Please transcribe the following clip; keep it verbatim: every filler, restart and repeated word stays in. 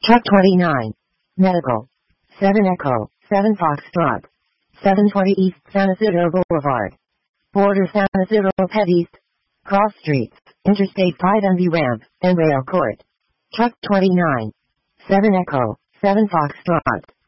Truck twenty-nine. Medical. seven Echo, seven Foxtrot. seven twenty East San Isidro Boulevard. Border San Isidro Head East. Cross Streets, Interstate five and V Ramp, and Rail Court. Truck twenty-nine. seven Echo, seven Foxtrot.